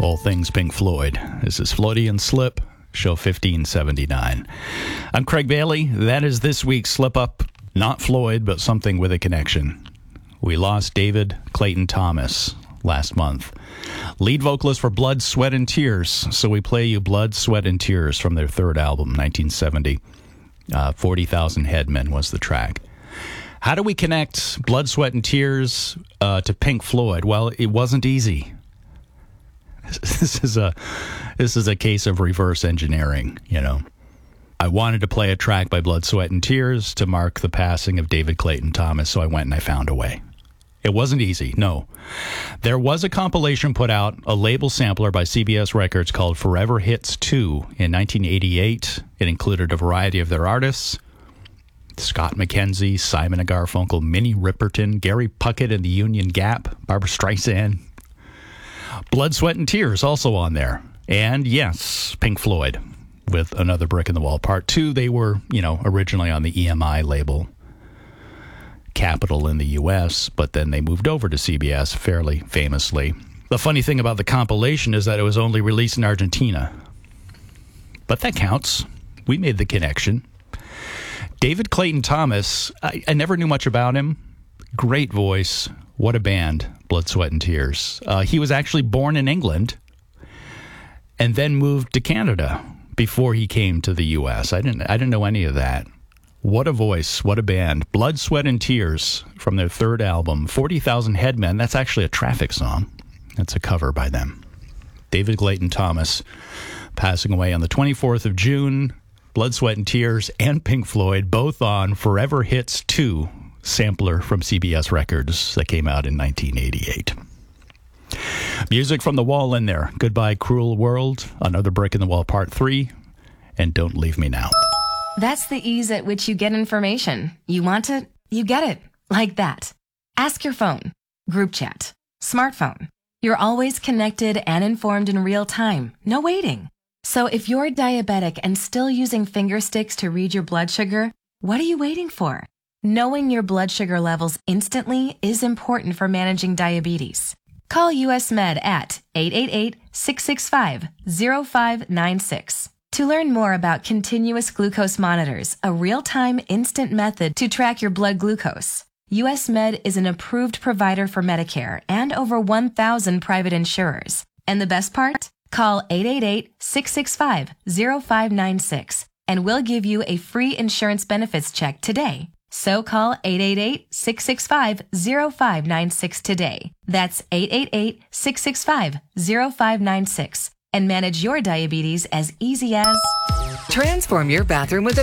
all things Pink Floyd. This is Floydian Slip, show 1579. I'm Craig Bailey. That is this week's Slip Up. Not Floyd, but something with a connection. We lost David Clayton Thomas last month. Lead vocalist for Blood, Sweat, and Tears. So we play you Blood, Sweat, and Tears from their third album, 1970. 40,000 Headmen was the track. How do we connect Blood, Sweat, and Tears to Pink Floyd? Well, it wasn't easy. This is a case of reverse engineering, you know. I wanted to play a track by Blood, Sweat, and Tears to mark the passing of David Clayton Thomas, so I went and I found a way. It wasn't easy, no. There was a compilation put out, a label sampler by CBS Records called Forever Hits 2 in 1988. It included a variety of their artists: Scott McKenzie, Simon & Garfunkel, Minnie Riperton, Gary Puckett and the Union Gap, Barbra Streisand. Blood, Sweat, and Tears also on there. And yes, Pink Floyd with Another Brick in the Wall Part 2. They were, originally on the EMI label, Capitol in the U.S., but then they moved over to CBS fairly famously. The funny thing about the compilation is that it was only released in Argentina. But that counts. We made the connection. David Clayton Thomas, I never knew much about him. Great voice. What a band, Blood, Sweat, and Tears. He was actually born in England and then moved to Canada before he came to the U.S. I didn't know any of that. What a voice. What a band. Blood, Sweat, and Tears from their third album, 40,000 Headmen. That's actually a Traffic song. That's a cover by them. David Clayton Thomas passing away on the 24th of June. Blood, Sweat, and Tears and Pink Floyd both on Forever Hits 2 sampler from CBS Records that came out in 1988. Music from The Wall in there. Goodbye, Cruel World, Another Brick in the Wall Part 3, and Don't Leave Me Now. That's the ease at which you get information. You want it, you get it. Like that. Ask your phone, group chat, smartphone. You're always connected and informed in real time. No waiting. So if you're diabetic and still using finger sticks to read your blood sugar, what are you waiting for? Knowing your blood sugar levels instantly is important for managing diabetes. Call US Med at 888-665-0596. To learn more about continuous glucose monitors, a real-time instant method to track your blood glucose. US Med is an approved provider for Medicare and over 1,000 private insurers. And the best part? Call 888-665-0596 and we'll give you a free insurance benefits check today. So call 888-665-0596 today. That's 888-665-0596. And manage your diabetes as easy as... Transform your bathroom with a